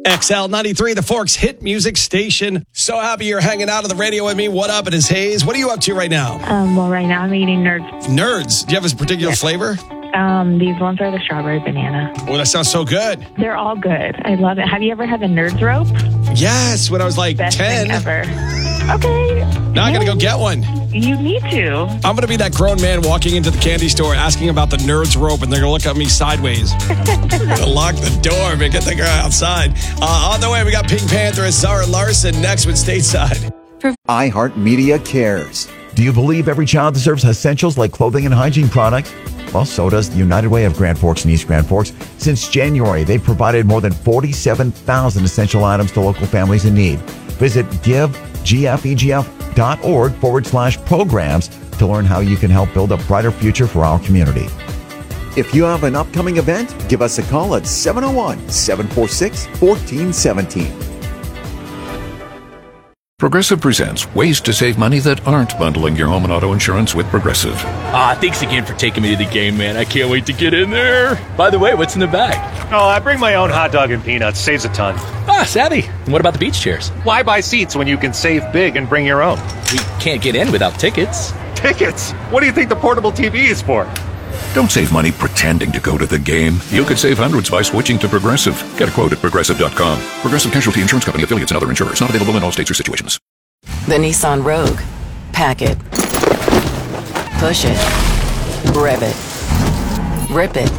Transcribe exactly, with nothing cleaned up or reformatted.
X L ninety-three, the Forks hit music station. So happy you're hanging out on the radio with me. What up? It is Hayes. What are you up to right now? Um, well, right now I'm eating Nerds. Nerds. Do you have a particular Yes. flavor? Um, these ones are the strawberry banana. Oh, that sounds so good. They're all good. I love it. Have you ever had the Nerds rope? Yes, when I was like Best ten. thing ever. Okay. Now I gotta go get one. You need to. I'm gonna be that grown man walking into the candy store asking about the Nerds rope, and they're gonna look at me sideways. Gonna lock the door, man. Get the girl outside. Uh, on the way, we got Pink Panther and Sarah Larson next with Stateside. iHeartMedia cares. Do you believe every child deserves essentials like clothing and hygiene products? Well, so does the United Way of Grand Forks and East Grand Forks. Since January, they've provided more than forty-seven thousand essential items to local families in need. Visit givegfegf.org forward slash programs to learn how you can help build a brighter future for our community. If you have an upcoming event, give us a call at seven oh one, seven four six, one four one seven. Progressive presents ways to save money that aren't bundling your home and auto insurance with Progressive. Ah, thanks again for taking me to the game, man. I can't wait to get in there. By the way, what's in the bag? Oh, I bring my own hot dog and peanuts. Saves a ton. Ah, savvy. And what about the beach chairs? Why buy seats when you can save big and bring your own? We can't get in without tickets. Tickets? What do you think the portable T V is for? Don't save money pretending to go to the game. You could save hundreds by switching to Progressive. Get a quote at progressive dot com. Progressive Casualty Insurance Company, affiliates, and other insurers. Not available in all states or situations. The Nissan Rogue. Pack it. Push it. Rev it. Rip it.